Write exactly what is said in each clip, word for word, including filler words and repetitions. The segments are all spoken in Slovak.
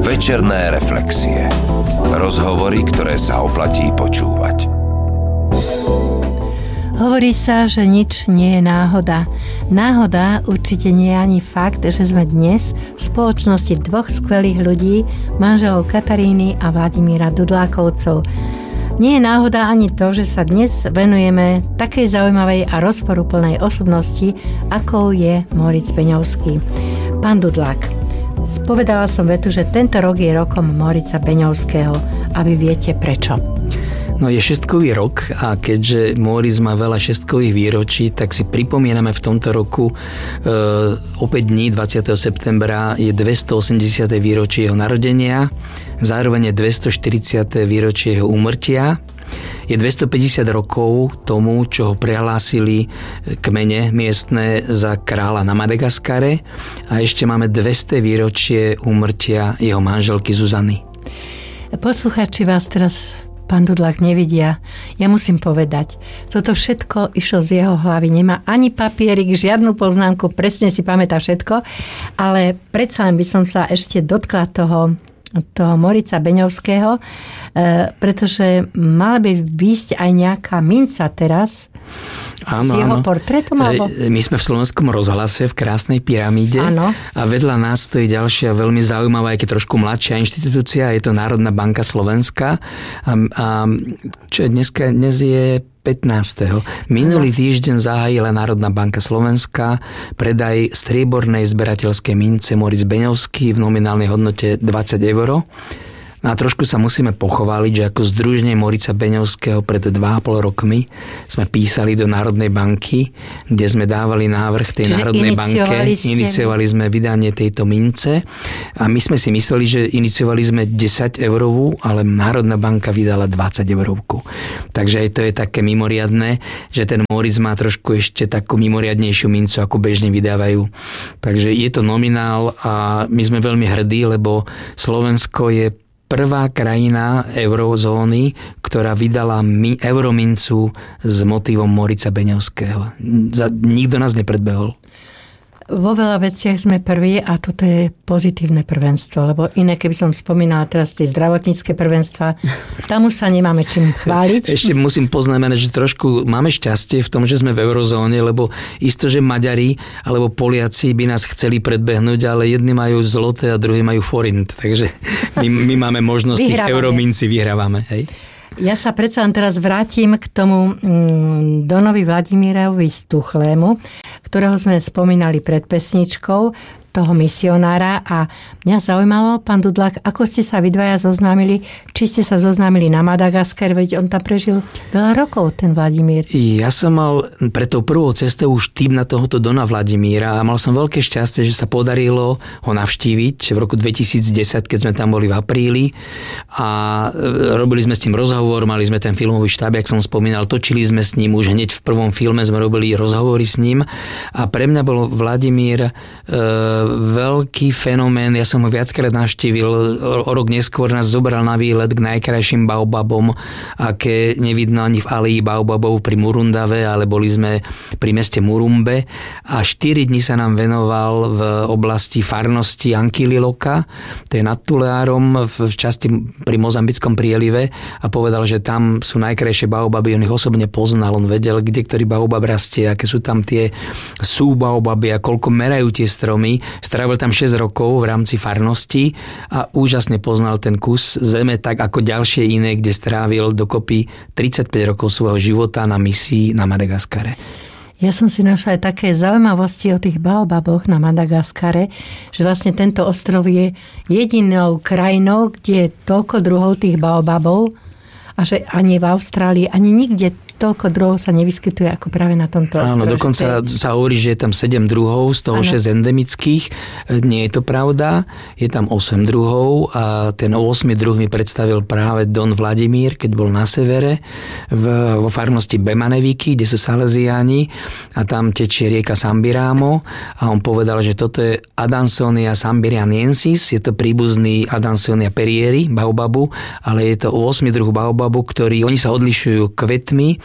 Večerné reflexie. Rozhovory, ktoré sa oplatí počúvať. Hovorí sa, že nič nie je náhoda. Náhoda určite nie je ani fakt, že sme dnes v spoločnosti dvoch skvelých ľudí, manželov Kataríny a Vladimíra Dudlákovcov. Nie je náhoda ani to, že sa dnes venujeme takej zaujímavej a rozporuplnej osobnosti, akou je Moritz Beňovský. Pán Dudlák, spovedala som vetu, že tento rok je rokom Moritza Beňovského a vy viete prečo. No je šestkový rok a keďže Moritz má veľa šestkových výročí, tak si pripomíname v tomto roku e, opäť dní dvadsiateho septembra je dvestoosemdesiate výročie jeho narodenia, zároveň je dvestoštyridsiate výročie jeho úmrtia. Je dvestopäťdesiat rokov tomu, čo ho prehlásili kmene miestne za kráľa na Madagaskare a ešte máme dvesto výročie úmrtia jeho manželky Zuzany. Poslucháči vás teraz, pán Dudlák, nevidia. Ja musím povedať, toto všetko išlo z jeho hlavy. Nemá ani papierik, žiadnu poznámku, presne si pamätá všetko, ale predsa len by som sa ešte dotkla toho, toho Moritza Beňovského, pretože mala by výjsť aj nejaká minca teraz, áno, s jeho áno. portrétom? Alebo? My sme v Slovenskom rozhlase v krásnej pyramíde áno. a vedľa nás stojí ďalšia veľmi zaujímavá, aj keď trošku mladšia inštitúcia, je to Národná banka Slovenska. A, a čo je dneska, dnes je pätnásteho Minulý týždeň zahájila Národná banka Slovenska predaj striebornej zberateľskej mince Moritz Beňovský v nominálnej hodnote dvadsať eur. No a trošku sa musíme pochváliť, že ako Združenie Moritza Beňovského pred dva a pol rokmi sme písali do Národnej banky, kde sme dávali návrh tej Čiže Národnej banke. Ste... Iniciovali sme vydanie tejto mince a my sme si mysleli, že iniciovali sme desať eurovú, ale Národná banka vydala dvadsať eurovku. Takže aj to je také mimoriadne, že ten Moritz má trošku ešte takú mimoriadnejšiu mincu, ako bežne vydávajú. Takže je to nominál a my sme veľmi hrdí, lebo Slovensko je prvá krajina eurozóny, ktorá vydala mi, euromincu s motívom Moritza Beňovského. Nikto nás nepredbehol. Vo veľa veciach sme prví a toto je pozitívne prvenstvo, lebo iné, keby som spomínala teraz tie zdravotnícke prvenstva, tam už sa nemáme čím chváliť. Ešte musím poznamenať, že trošku máme šťastie v tom, že sme v eurozóne, lebo isto, že Maďari alebo Poliaci by nás chceli predbehnúť, ale jedni majú zloté a druhí majú forint, takže my, my máme možnosť tých eurominci, vyhrávame. Hej? Ja sa predsa len teraz vrátim k tomu mm, Donovi Vladimírovi Stuchlému, ktorého sme spomínali pred pesničkou, toho misionára, a mňa zaujímalo, pán Dudlák, ako ste sa vy dvaja zoznámili, či ste sa zoznámili na Madagaskare, veď on tam prežil veľa rokov, ten Vladimír. Ja som mal pre tou prvou cestou už tým na tohoto Dona Vladimíra a mal som veľké šťastie, že sa podarilo ho navštíviť v roku dvetisícdesať, keď sme tam boli v apríli a robili sme s tým rozhovor, mali sme ten filmový štáb, jak som spomínal, točili sme s ním už hneď v prvom filme, sme robili rozhovory s ním a pre mňa bol Vladimír e, veľký fenomén, ja som ho viackrát navštívil, o rok neskôr nás zobral na výlet k najkrajším baobabom, aké nevidno ani v alei baobabov pri Murundave, ale boli sme pri meste Murumbe a štyri dni sa nám venoval v oblasti farnosti Ankililoka, to je nad Tuleárom v časti pri Mozambickom prielive a povedal, že tam sú najkrajšie baobaby, on ich osobne poznal, on vedel, kde ktorý baobab rastie, aké sú tam tie sú baobaby a koľko merajú tie stromy. Strávil tam šesť rokov v rámci farnosti a úžasne poznal ten kus zeme, tak ako ďalšie iné, kde strávil dokopy tridsaťpäť rokov svojho života na misii na Madagaskare. Ja som si našla aj také zaujímavosti o tých baobaboch na Madagaskare, že vlastne tento ostrov je jedinou krajinou, kde je toľko druhov tých baobabov a že ani v Austrálii, ani nikde toľko druhov sa nevyskytuje ako práve na tomto ostrove. Áno, dokonca je... sa hovorí, že je tam sedem druhov, z toho šesť endemických. Nie je to pravda. Je tam osem druhov a ten ôsmy druh mi predstavil práve Don Vladimír, keď bol na severe v, vo farnosti Bemanevíky, kde sú Salesiáni a tam tečie rieka Sambiramo a on povedal, že toto je Adansonia sambirianiensis, je to príbuzný Adansonia perieri, baobabu, ale je to ôsmy druh baobabu, ktorý, oni sa odlišujú kvetmi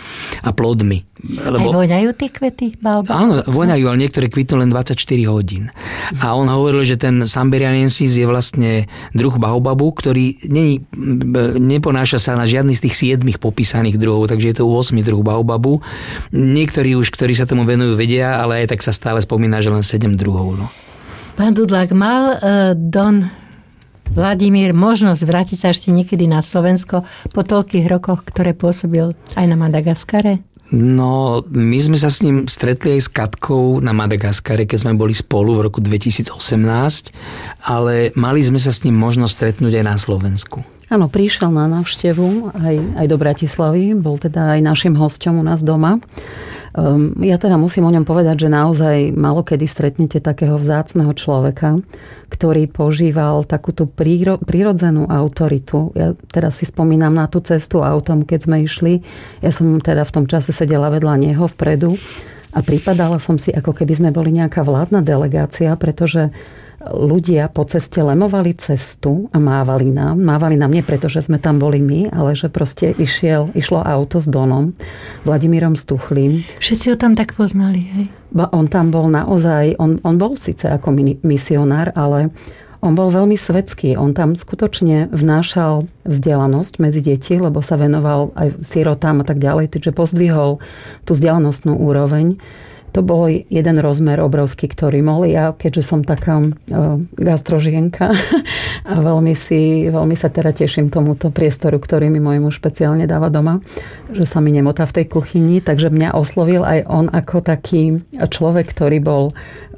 a plodmi. Lebo... Aj voňajú tie kvety baobab? Áno, voňajú, ale niektoré kvitnú len dvadsaťštyri hodín. A on hovoril, že ten Siberianensis je vlastne druh baobabu, ktorý není, neponáša sa na žiadny z tých siedmých popísaných druhov, takže je to ôsmy druh baobabu. Niektorí už, ktorí sa tomu venujú, vedia, ale aj tak sa stále spomína, že len sedem druhov. No. Pán Dudlák, mal uh, Don Vladimír možnosť vrátiť sa ešte niekedy na Slovensko po toľkých rokoch, ktoré pôsobil aj na Madagaskare? No, my sme sa s ním stretli aj s Katkou na Madagaskare, keď sme boli spolu v roku dvetisícosemnásť, ale mali sme sa s ním možnosť stretnúť aj na Slovensku. Áno, prišiel na návštevu aj, aj do Bratislavy, bol teda aj našim hosťom u nás doma. Um, ja teda musím o ňom povedať, že naozaj málo kedy stretnete takého vzácneho človeka, ktorý požíval takúto príro, prírodzenú autoritu. Ja teraz si spomínam na tú cestu autom, keď sme išli. Ja som teda v tom čase sedela vedľa neho vpredu a pripadala som si, ako keby sme boli nejaká vládna delegácia, pretože ľudia po ceste lemovali cestu a mávali nám. Mávali nám nie preto, že sme tam boli my, ale že proste išiel, išlo auto s Donom, Vladimírom Stuchlým. Všetci ho tam tak poznali, hej? Ba, on tam bol naozaj, on, on bol síce ako misionár, ale on bol veľmi svetský. On tam skutočne vnášal vzdelanosť medzi deti, lebo sa venoval aj sirotám a tak ďalej, takže pozdvihol tú vzdelanostnú úroveň. To bol jeden rozmer obrovský, ktorý mohol. Ja, keďže som taká gastrožienka a veľmi, si, veľmi sa teda teším tomuto priestoru, ktorý mi môj muž špeciálne dáva doma, že sa mi nemotá v tej kuchyni, takže mňa oslovil aj on ako taký človek, ktorý bol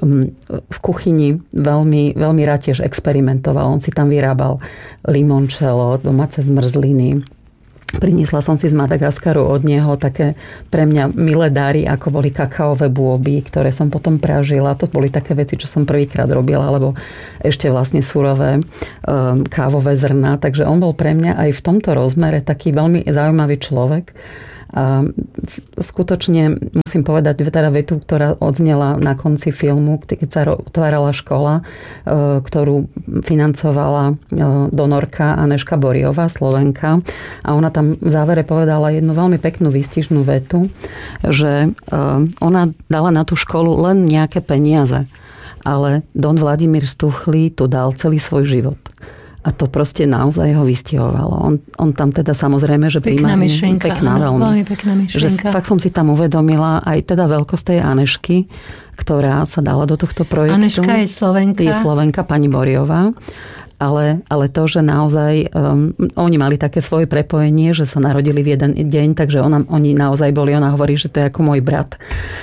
v kuchyni veľmi, veľmi rád tiež experimentoval. On si tam vyrábal limončelo, domáce zmrzliny. Priniesla som si z Madagaskaru od neho také pre mňa milé dary, ako boli kakaové bôby, ktoré som potom pražila. To boli také veci, čo som prvýkrát robila, alebo ešte vlastne surové um, kávové zrná. Takže on bol pre mňa aj v tomto rozmere taký veľmi zaujímavý človek. A skutočne musím povedať teda vetu, ktorá odznela na konci filmu, keď sa otvárala škola, ktorú financovala donorka Anežka Boriová, Slovenka. A ona tam v závere povedala jednu veľmi peknú výstižnú vetu, že ona dala na tú školu len nejaké peniaze, ale Don Vladimír Stuchlý tu dal celý svoj život. A to proste naozaj ho vystihovalo. On, on tam teda samozrejme, že pekná primárne... myšlienka. Pekná, áno, veľmi. veľmi pekná myšlienka. Že fakt som si tam uvedomila aj teda veľkosť tej Anešky, ktorá sa dala do tohto projektu. Aneška je Slovenka. Je Slovenka, pani Boriová. Ale, ale to, že naozaj um, oni mali také svoje prepojenie, že sa narodili v jeden deň, takže ona, oni naozaj boli, ona hovorí, že to je ako môj brat.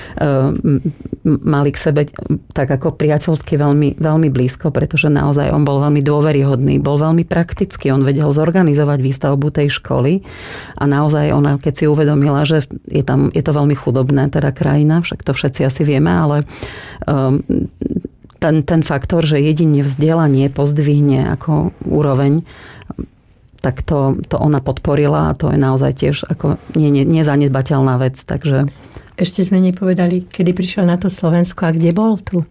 Um, mali k sebe tak ako priateľsky veľmi, veľmi blízko, pretože naozaj on bol veľmi dôveryhodný, bol veľmi praktický, on vedel zorganizovať výstavbu tej školy a naozaj ona, keď si uvedomila, že je tam, je to veľmi chudobné, teda krajina, však to všetci asi vieme, ale um, Ten, ten faktor, že jedine vzdelanie pozdvihne ako úroveň, tak to, to ona podporila a to je naozaj tiež ako nie, nie, nezanedbateľná vec. Takže... Ešte sme nepovedali, kedy prišiel na to Slovensko a kde bol tu?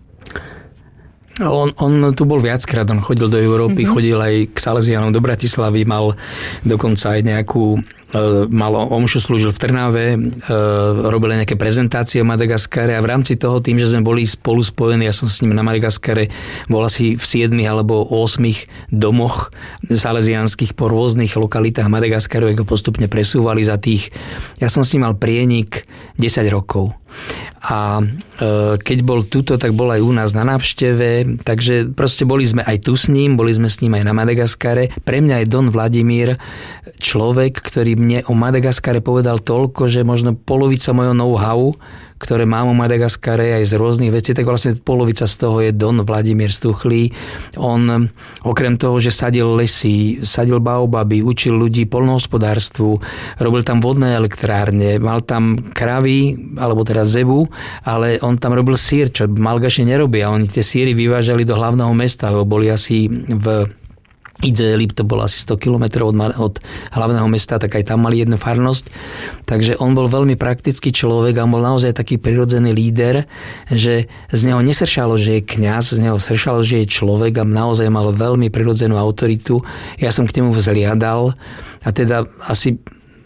On, on tu bol viackrát, on chodil do Európy, mm-hmm. chodil aj k Salesianom do Bratislavy, mal dokonca aj nejakú, mal omšu, slúžil v Trnave, robil nejaké prezentácie o Madagaskare a v rámci toho, tým, že sme boli spolu spojení, ja som s ním na Madagaskare bol asi v siedmich alebo ôsmich domoch salesianských po rôznych lokalitách Madagaskaru, ako postupne presúvali za tých, ja som s ním mal prienik desať rokov. A e, keď bol tuto, tak bol aj u nás na návšteve, takže proste boli sme aj tu s ním, boli sme s ním aj na Madagaskare. Pre mňa je Don Vladimír človek, ktorý mne o Madagaskare povedal toľko, že možno polovica mojho know-how, ktoré mám o Madagaskare aj z rôznych vecí, tak vlastne polovica z toho je Don Vladimír Stuchlý. On okrem toho, že sadil lesy, sadil baobaby, učil ľudí poľnohospodárstvu, robil tam vodné elektrárne, mal tam kravy, alebo teda zebu, ale on tam robil sír, čo Malgaši nerobia. Oni tie síry vyvážali do hlavného mesta, lebo boli asi v Idzeli, to bolo asi sto kilometrov od, od hlavného mesta, tak aj tam mali jednu farnosť. Takže on bol veľmi praktický človek a on bol naozaj taký prirodzený líder, že z neho nesršalo, že je kňaz, z neho sršalo, že je človek a naozaj mal veľmi prirodzenú autoritu. Ja som k nemu vzliadal a teda asi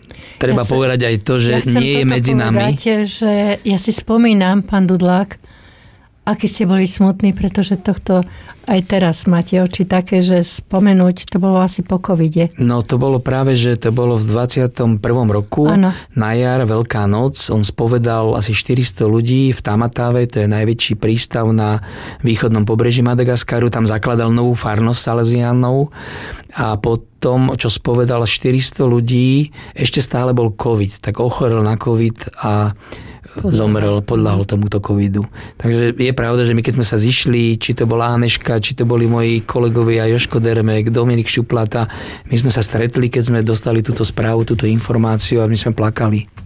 treba ja povedať aj to, že ja nie je medzi nami. Ja že ja si spomínam, pán Dudlák, aký ste boli smutní, pretože tohto aj teraz máte oči také, že spomenúť, to bolo asi po covide. No to bolo práve, že to bolo v dvadsiatom prvom roku, ano. Na jar, Veľká noc. On spovedal asi štyristo ľudí v Tamatave, to je najväčší prístav na východnom pobreží Madagaskaru. Tam zakladal novú farnosť Salesiánov a potom, čo spovedal štyristo ľudí, ešte stále bol covid, tak ochorel na covid a zomrel, podľahol tomuto covidu. Takže je pravda, že my keď sme sa zišli, či to bola Aneška, či to boli moji kolegovia Joško Dermek, Dominik Šuplata, my sme sa stretli, keď sme dostali túto správu, túto informáciu a my sme plakali.